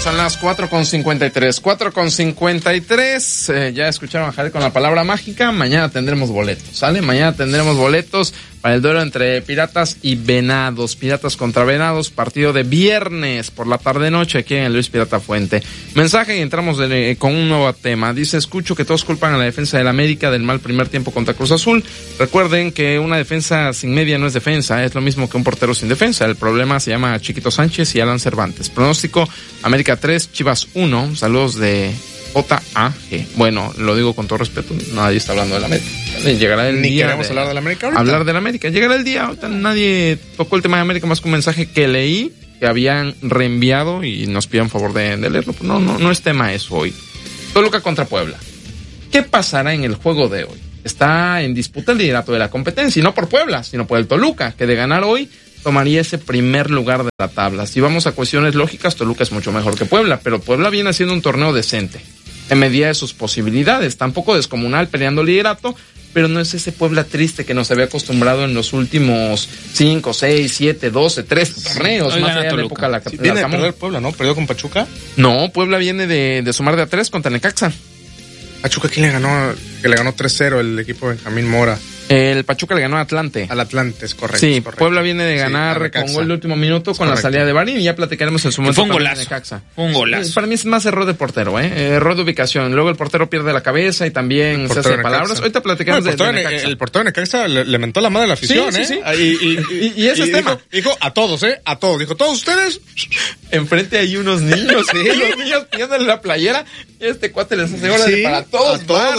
son las 4:53. 4:53. Ya escucharon a Jared con la palabra mágica. Mañana tendremos boletos, ¿sale? Mañana tendremos boletos para el duelo entre Piratas y Venados. Piratas contra Venados, partido de viernes por la tarde-noche aquí en el Luis Pirata Fuente. Mensaje y entramos con un nuevo tema. Dice, escucho que todos culpan a la defensa del América del mal primer tiempo contra Cruz Azul. Recuerden que una defensa sin media no es defensa, es lo mismo que un portero sin defensa. El problema se llama Chiquito Sánchez y Alan Cervantes. Pronóstico, América 3, Chivas 1. Saludos de JAG. Bueno, lo digo con todo respeto, nadie está hablando del América. Llegará el Ni día queremos hablar del América ahorita. Hablar del América. Llegará el día, ahorita nadie tocó el tema de América más que un mensaje que leí, que habían reenviado y nos pidieron favor de leerlo. No es tema eso hoy. Toluca contra Puebla. ¿Qué pasará en el juego de hoy? Está en disputa el liderato de la competencia, y no por Puebla, sino por el Toluca, que de ganar hoy tomaría ese primer lugar de la tabla. Si vamos a cuestiones lógicas, Toluca es mucho mejor que Puebla, pero Puebla viene haciendo un torneo decente, en medida de sus posibilidades, tampoco descomunal peleando liderato, pero no es ese Puebla triste que nos había acostumbrado en los últimos 5, 6, 7, 12, 13 torneos, Hoy más gana allá de la Toluca. época Sí, viene de perder Puebla, ¿no? Perdió con Pachuca. No, Puebla viene de sumar de a 3 contra Necaxa. Pachuca, ¿quién le ganó? Que le ganó 3-0 el equipo de Benjamín Mora. El Pachuca le ganó a Atlante. Al Atlante, es correcto. Sí, es correcto. Puebla viene de ganar con gol de último minuto con la salida de Barín, y ya platicaremos en su momento. Fue un golazo. Necaxa. Un golazo. Para mí es más error de portero, error de ubicación. Luego el portero pierde la cabeza y también se hace palabras. Ahorita platicaremos de Necaxa. El portero de Necaxa le mentó la madre a la afición, Sí, sí, Y ese es tema. Dijo a todos, a todos. Dijo, todos ustedes. Enfrente hay unos niños, los niños pidiéndole la playera, y este cuate les hace horas para todos.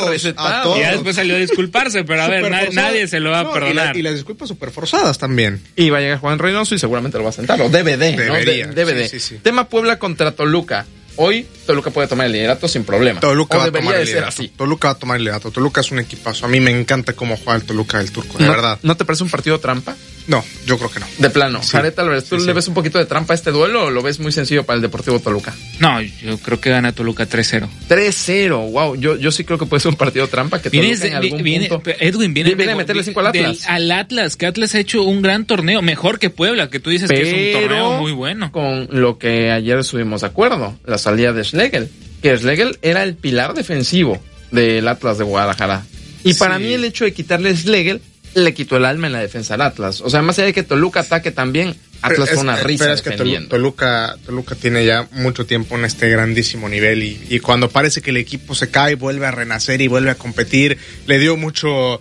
A todos. Y ya después salió a disculparse, pero a ver, nadie se lo va a perdonar. Y las disculpas súper forzadas también. Y va a llegar Juan Reynoso y seguramente lo va a sentar, o Debería. DVD. Sí. Tema Puebla contra Toluca. Hoy Toluca puede tomar el liderato sin problema. Toluca o va a debería tomar de el ser liderato. así. Toluca va a tomar el liderato. Toluca es un equipazo. A mí me encanta cómo juega el Toluca del Turco, de verdad. ¿No te parece un partido trampa? No, yo creo que no. De plano. Sí. Jared Álvarez, ¿tú le ves un poquito de trampa a este duelo o lo ves muy sencillo para el Deportivo Toluca? No, yo creo que gana Toluca 3-0. 3-0, wow. Yo sí creo que puede ser un partido trampa que Toluca en algún punto... Edwin, viene a meterle 5 al Atlas. Al Atlas, que Atlas ha hecho un gran torneo, mejor que Puebla, que tú dices que es un torneo muy bueno. Con lo que ayer estuvimos de acuerdo, la salida de Schlegel, que Schlegel era el pilar defensivo del Atlas de Guadalajara. Y para mí el hecho de quitarle Schlegel le quitó el alma en la defensa al Atlas. O sea, más allá de que Toluca ataque también, Atlas fue una risa. Pero es que Toluca tiene ya mucho tiempo en este grandísimo nivel y cuando parece que el equipo se cae, vuelve a renacer y vuelve a competir. Le dio mucho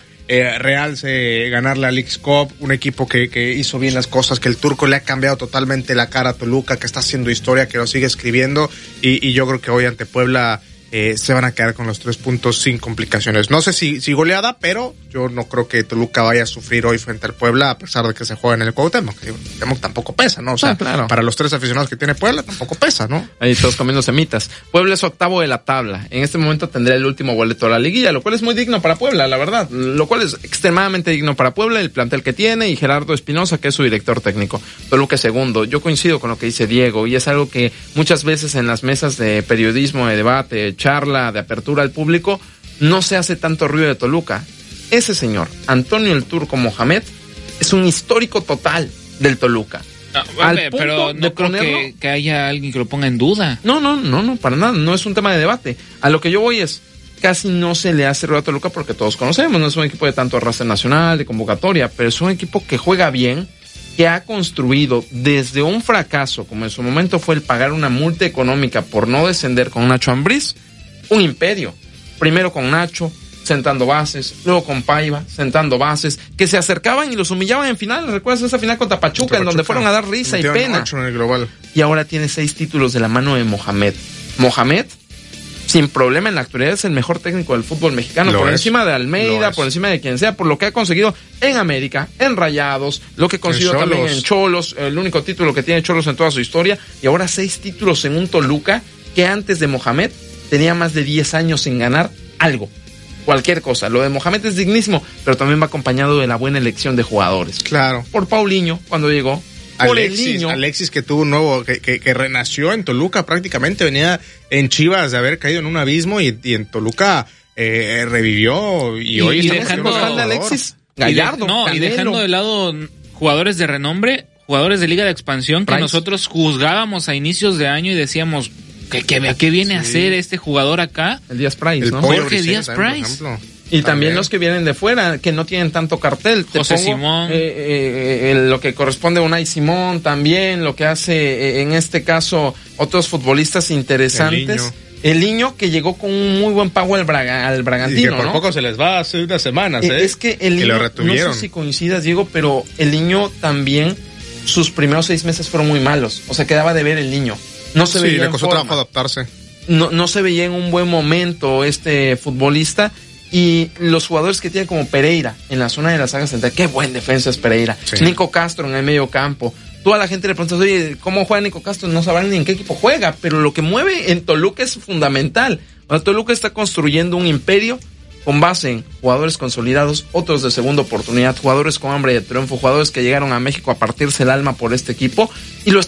realce ganarle a Leagues Cup, un equipo que hizo bien las cosas, que el Turco le ha cambiado totalmente la cara a Toluca, que está haciendo historia, que lo sigue escribiendo y yo creo que hoy ante Puebla se van a quedar con los 3 puntos sin complicaciones. No sé si goleada, pero yo no creo que Toluca vaya a sufrir hoy frente al Puebla, a pesar de que se juega en el Cuauhtémoc. El Cuauhtémoc tampoco pesa, ¿no? O sea, claro. Para los 3 aficionados que tiene Puebla, tampoco pesa, ¿no? Ahí todos comiendo semitas. Puebla es octavo de la tabla. En este momento tendrá el último boleto a la liguilla, lo cual es muy digno para Puebla, la verdad. Lo cual es extremadamente digno para Puebla, el plantel que tiene, y Gerardo Espinosa, que es su director técnico. Toluca es segundo. Yo coincido con lo que dice Diego, y es algo que muchas veces en las mesas de periodismo, de debate, charla, de apertura al público, no se hace tanto ruido de Toluca. Ese señor, Antonio el Turco Mohamed, es un histórico total del Toluca. No, pero no creo que haya alguien que lo ponga en duda. No, para nada, no es un tema de debate. A lo que yo voy es, casi no se le hace ruido a Toluca porque todos conocemos, no es un equipo de tanto arrastre nacional, de convocatoria, pero es un equipo que juega bien, que ha construido desde un fracaso, como en su momento fue el pagar una multa económica por no descender con Nacho Ambriz, un imperio. Primero con Nacho, sentando bases, luego con Paiva, sentando bases, que se acercaban y los humillaban en final. ¿Recuerdas esa final contra Pachuca, en donde fueron a dar risa y pena? En el global. Y ahora tiene 6 títulos de la mano de Mohamed. Mohamed, sin problema en la actualidad, es el mejor técnico del fútbol mexicano, por encima de Almeida, por encima de quien sea, por lo que ha conseguido en América, en Rayados, lo que consiguió también en Xolos, el único título que tiene Xolos en toda su historia, y ahora 6 títulos en un Toluca que antes de Mohamed tenía más de 10 años sin ganar algo, cualquier cosa. Lo de Mohamed es dignísimo, pero también va acompañado de la buena elección de jugadores. Claro. Por Paulinho, cuando llegó. Por el niño. Alexis, que tuvo un nuevo, que renació en Toluca prácticamente, venía en Chivas de haber caído en un abismo y en Toluca revivió y hoy está dejando de Alexis Gallardo. Y dejando de lado jugadores de renombre, jugadores de Liga de Expansión que nosotros juzgábamos a inicios de año y decíamos, ¿Qué viene a hacer este jugador acá? El Díaz Price, El ¿no? Pollo Jorge Briseño Díaz también, por Price. ejemplo. Y también los que vienen de fuera, que no tienen tanto cartel. José Simón. Lo que corresponde a Unai Simón también, lo que hace en este caso otros futbolistas interesantes. El Niño que llegó con un muy buen pago al Bragantino, Y que por ¿no? poco se les va hace unas semanas, Es que el Niño, lo no retuvieron. sé si coincidas, Diego, pero el Niño también, sus primeros 6 meses fueron muy malos. O sea, quedaba de ver el Niño. No se Sí, veía le en costó forma. trabajo adaptarse. No se veía en un buen momento este futbolista. Y los jugadores que tiene como Pereira en la zona de la saga central, qué buen defensa es Pereira. Sí. Nico Castro en el medio campo. Toda la gente le pregunta, oye, ¿cómo juega Nico Castro? No sabrán ni en qué equipo juega, pero lo que mueve en Toluca es fundamental. O sea, Toluca está construyendo un imperio con base en jugadores consolidados, otros de segunda oportunidad, jugadores con hambre de triunfo, jugadores que llegaron a México a partirse el alma por este equipo y lo